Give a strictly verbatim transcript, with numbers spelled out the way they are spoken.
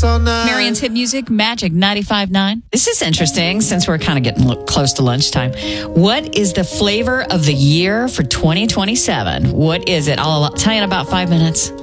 dance all night. Marion's Hit Music, Magic ninety-five point nine. This is interesting since we're kind of getting lo- close to lunchtime. What is the flavor of the year for twenty twenty-seven? What is it? I'll tell you in about five minutes.